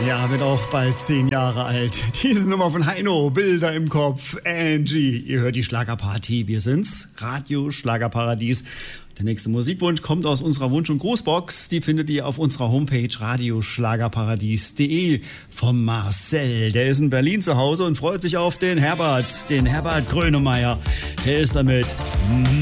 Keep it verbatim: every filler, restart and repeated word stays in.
Ja, wird auch bald zehn Jahre alt. Diese Nummer von Heino, Bilder im Kopf, Angie. Ihr hört die Schlagerparty. Wir sind's, Radio Schlagerparadies. Der nächste Musikwunsch kommt aus unserer Wunsch- und Grußbox. Die findet ihr auf unserer Homepage radioschlagerparadies punkt de vom Marcel. Der ist in Berlin zu Hause und freut sich auf den Herbert, den Herbert Grönemeyer. Der ist damit